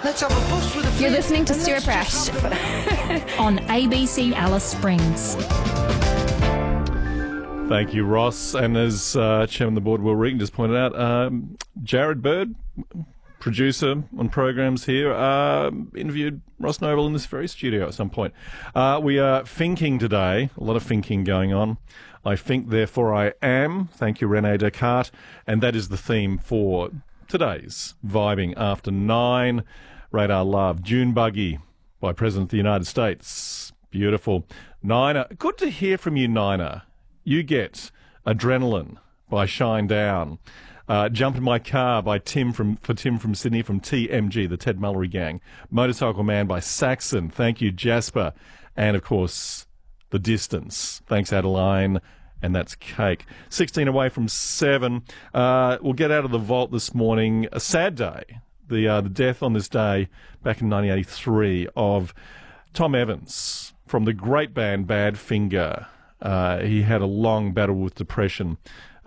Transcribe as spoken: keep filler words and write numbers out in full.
Let's have a bus with a You're fit, listening to and Stuart let's Fresh just- on A B C Alice Springs. Thank you, Ross. And as uh, Chairman of the Board, Will Regan, just pointed out, um, Jared Bird, producer on programs here, uh, interviewed Ross Noble in this very studio at some point. Uh, we are thinking today, a lot of thinking going on. I think, therefore I am. Thank you, Rene Descartes. And that is the theme for today's Vibing After Nine. Radar Love, June Buggy by President of the United States. Beautiful. Nina, good to hear from you, Nina. You get Adrenaline by Shine Down. Uh, Jump in My Car by Tim from for Tim from Sydney from T M G, the Ted Mullery Gang. Motorcycle Man by Saxon. Thank you, Jasper. And, of course, The Distance. Thanks, Adeline. And that's Cake. sixteen away from seven. Uh, we'll get out of the vault this morning. A sad day. The, uh, the death on this day back in nineteen eighty-three of Tom Evans from the great band Badfinger. Uh, he had a long battle with depression.